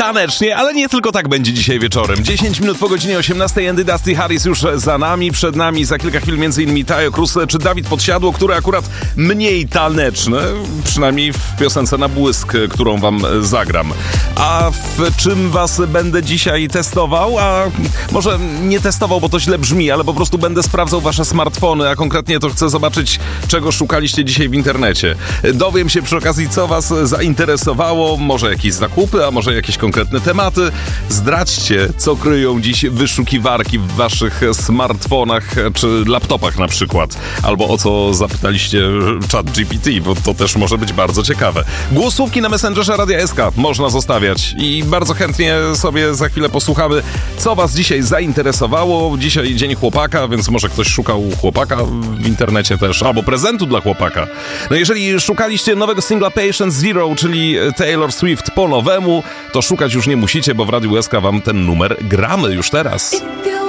tanecznie, ale nie tylko tak będzie dzisiaj wieczorem. 10 minut po godzinie 18 Andy Dusty Harris już za nami, przed nami za kilka chwil m.in. Taio Cruz czy Dawid Podsiadło, które akurat mniej taneczne, przynajmniej w piosence na błysk, którą wam zagram. A w czym was będę dzisiaj testował? A może nie testował, bo to źle brzmi, ale po prostu będę sprawdzał wasze smartfony, a konkretnie to chcę zobaczyć, czego szukaliście dzisiaj w internecie. Dowiem się przy okazji, co was zainteresowało, może jakieś zakupy, a może jakieś konkretne tematy. Zdradźcie, co kryją dziś wyszukiwarki w waszych smartfonach czy laptopach na przykład. Albo o co zapytaliście ChatGPT, bo to też może być bardzo ciekawe. Głosówki na Messengerze Radia SK można zostawiać i bardzo chętnie sobie za chwilę posłuchamy, co was dzisiaj zainteresowało. Dzisiaj Dzień Chłopaka, więc może ktoś szukał chłopaka w internecie też, albo prezentu dla chłopaka. No jeżeli szukaliście nowego singla Patient Zero, czyli Taylor Swift po nowemu, to szukać już nie musicie, bo w Radiu SK wam ten numer gramy już teraz.